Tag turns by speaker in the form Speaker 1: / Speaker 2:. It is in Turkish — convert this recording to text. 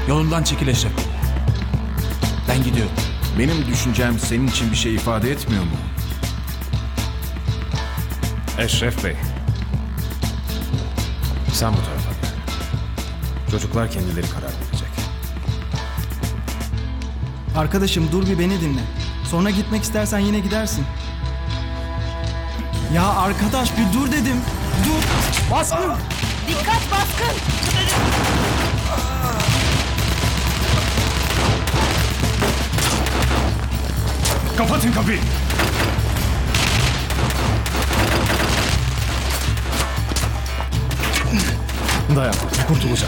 Speaker 1: Yolundan çekil Eşref. Ben gidiyorum.
Speaker 2: Benim düşüncem senin için bir şey ifade etmiyor mu?
Speaker 3: Eşref Bey. Sen bu tarafa gel. Çocuklar kendileri karar verecek.
Speaker 4: Arkadaşım dur bir beni dinle. Sonra gitmek istersen yine gidersin. Ya arkadaş bir dur dedim. Dur. Baskın.
Speaker 5: Dikkat baskın!
Speaker 3: Kapatın kapıyı! Dayan, kurtulacak.